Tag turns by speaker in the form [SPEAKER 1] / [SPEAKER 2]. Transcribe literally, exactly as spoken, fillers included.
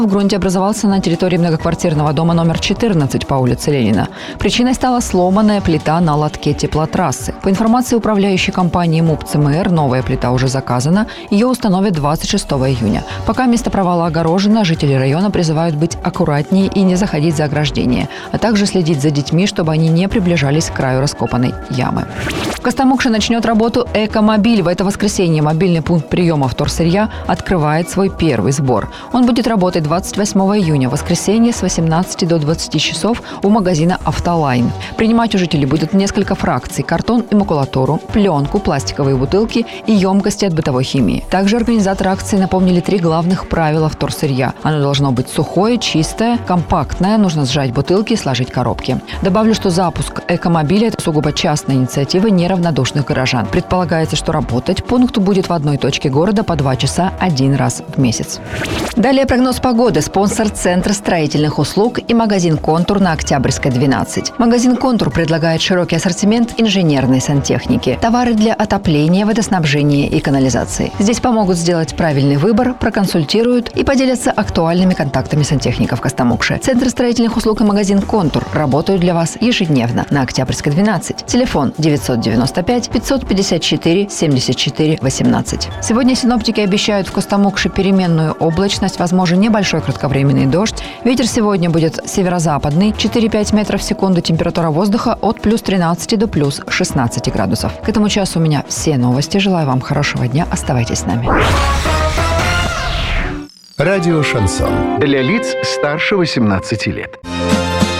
[SPEAKER 1] в грунте образовался на территории многоквартирного дома номер четырнадцать по улице Ленина. Причиной стала сломанная плита на лотке теплотрассы. По информации управляющей компании МУП ЦМР, новая плита уже заказана. Ее установят двадцать шестого июня. Пока место провала огорожено, жители района призывают быть аккуратнее и не заходить за ограждение, а также следить за детьми, чтобы они не приближались к краю раскопанной ямы. В Костомукше начнет работу «Экомобиль». В это воскресенье мобильный пункт приема вторсырья открывает свой первый сбор. Он будет работать двадцать восьмого июня, в воскресенье с восемнадцати до двадцати часов у магазина «Автолайн». Принимать у жителей будут несколько фракций – картон и макулатуру, пленку, пластиковые бутылки и емкости от бытовой химии. Также организаторы акции напомнили три главных правила вторсырья. Оно должно быть сухое, чистое, компактное, нужно сжать бутылки и сложить коробки. Добавлю, что запуск «Экомобиля» – это сугубо частная инициатива неравнодушных горожан. Предполагается, что работать пункт будет в одной точке города по два часа один раз в месяц. Далее прогноз погоды. Спонсор Центр строительных услуг и магазин «Контур» на Октябрьской, двенадцать. Магазин «Контур» предлагает широкий ассортимент инженерной сантехники, товары для отопления, водоснабжения и канализации. Здесь помогут сделать правильный выбор, проконсультируют и поделятся актуальными контактами сантехников Костомукши. Центр строительных услуг и магазин «Контур» работают для вас ежедневно на Октябрьской, двенадцать. Телефон девятьсот девяносто пять пятьсот пятьдесят четыре семьдесят четыре восемнадцать. Сегодня синоптики обещают в Костомукше переменную облачность, возможен небольшой кратковременный дождь. Ветер сегодня будет северо-западный, четыре-пять метров в секунду, температура воздуха от плюс тринадцати до плюс шестнадцати градусов. К этому часу у меня все новости. Желаю вам хорошего дня. Оставайтесь с нами.
[SPEAKER 2] Радио «Шансон». Для лиц старше восемнадцати лет.